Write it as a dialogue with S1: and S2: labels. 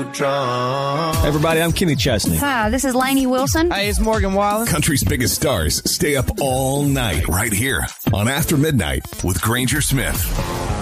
S1: Everybody, I'm Kenny Chesney.
S2: Hi, this is Lainey Wilson.
S3: Hey, it's Morgan Wallen.
S4: Country's biggest stars stay up all night right here on After Midnight with Granger Smith.